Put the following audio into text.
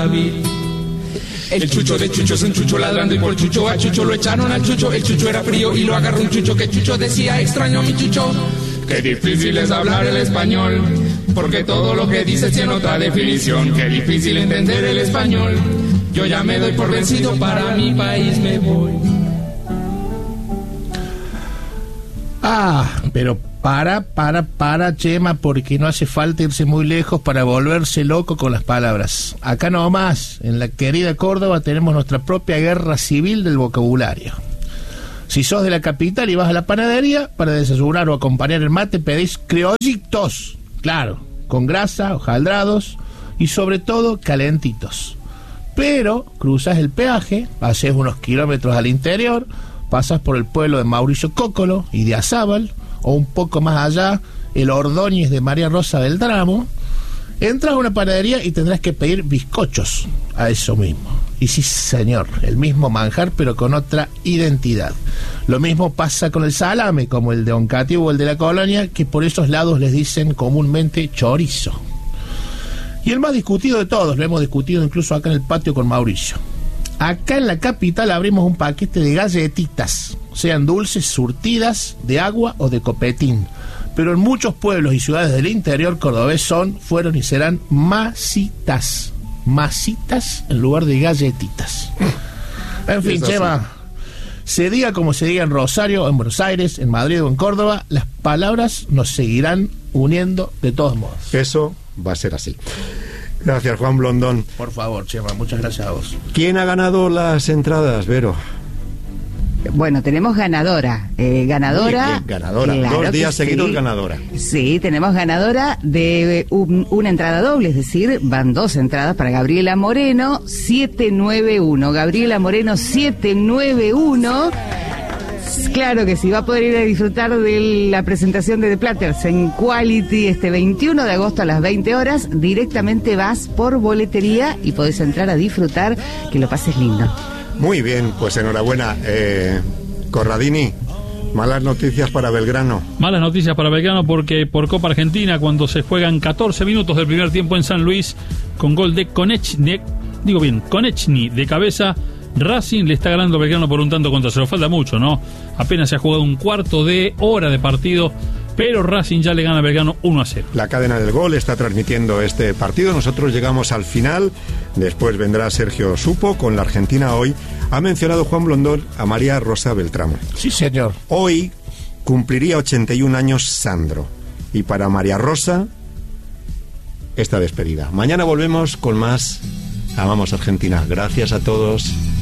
David. El chucho de Chucho es un chucho ladrando y por chucho a Chucho lo echaron al chucho. El chucho era frío y lo agarró un chucho que Chucho decía: extraño a mi chucho. Qué difícil es hablar el español, porque todo lo que dices tiene otra definición. Qué difícil entender el español. Yo ya me doy por vencido, para mi país me voy. Pero para, Chema, porque no hace falta irse muy lejos para volverse loco con las palabras. Acá nomás, en la querida Córdoba, tenemos nuestra propia guerra civil del vocabulario. Si sos de la capital y vas a la panadería, para desayunar o acompañar el mate, pedís criollitos, claro, con grasa, hojaldrados y sobre todo calentitos. Pero cruzas el peaje, haces unos kilómetros al interior, pasas por el pueblo de Mauricio Cócolo y de Azábal, o un poco más allá, el Ordóñez de María Rosa Beltramo, entras a una panadería y tendrás que pedir bizcochos a eso mismo. Y sí, señor, el mismo manjar, pero con otra identidad. Lo mismo pasa con el salame, como el de Oncativo o el de la Colonia, que por esos lados les dicen comúnmente chorizo. Y el más discutido de todos, lo hemos discutido incluso acá en el patio con Mauricio. Acá en la capital abrimos un paquete de galletitas, sean dulces, surtidas, de agua o de copetín. Pero en muchos pueblos y ciudades del interior cordobés fueron y serán masitas. Masitas en lugar de galletitas. En fin, Chema, se diga como se diga en Rosario, en Buenos Aires, en Madrid o en Córdoba, las palabras nos seguirán uniendo de todos modos. Eso va a ser así. Gracias, Juan Blondón. Por favor, Chema, muchas gracias a vos. ¿Quién ha ganado las entradas, Vero? Bueno, tenemos ganadora. Ganadora. Ganadora. Claro, 2 días seguidos, sí. Ganadora. Sí, tenemos ganadora de una entrada doble, es decir, van 2 entradas para Gabriela Moreno, 791. Gabriela Moreno, 791. Claro que sí, va a poder ir a disfrutar de la presentación de The Platters en Quality este 21 de agosto a las 20 horas. Directamente vas por boletería y podés entrar a disfrutar, que lo pases lindo. Muy bien, pues enhorabuena. Corradini, malas noticias para Belgrano. Malas noticias para Belgrano porque por Copa Argentina, cuando se juegan 14 minutos del primer tiempo en San Luis, con gol de Konechny de cabeza, Racing le está ganando a Belgrano por un tanto contra cero. Falta mucho, ¿no? Apenas se ha jugado un cuarto de hora de partido, pero Racing ya le gana a Belgrano 1-0. La cadena del gol está transmitiendo este partido. Nosotros llegamos al final. Después vendrá Sergio Supo con la Argentina hoy. Ha mencionado Juan Blondón a María Rosa Beltramo. Sí, señor. Hoy cumpliría 81 años Sandro. Y para María Rosa, esta despedida. Mañana volvemos con más Amamos Argentina. Gracias a todos.